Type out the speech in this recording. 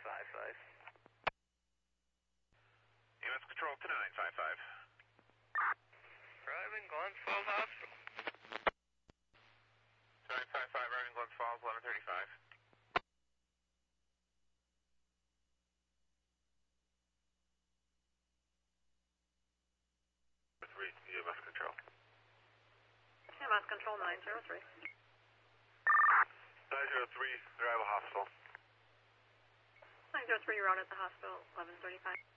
955. EMS control to 955. Driving Glens Falls Hospital. 955, driving Glens Falls, 1135. EMS control. EMS control 903. 903, arrival hospital. 903, you're out at the hospital, 1135.